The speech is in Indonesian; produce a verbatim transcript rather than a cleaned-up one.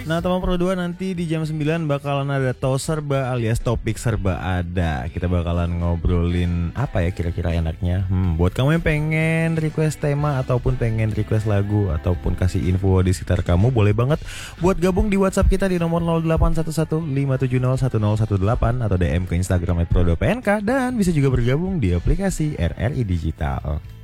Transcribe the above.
Nah teman Pro dua nanti di jam sembilan bakalan ada Tau Serba alias Topik Serba Ada. Kita bakalan ngobrolin apa ya kira-kira enaknya. Hmm, buat kamu yang pengen request tema ataupun pengen request lagu ataupun kasih info di sekitar kamu, boleh banget buat gabung di WhatsApp kita di nomor nol delapan satu satu lima tujuh nol satu nol satu delapan atau D M ke Instagram at pro dua p n k, dan bisa juga bergabung di aplikasi R R I Digital.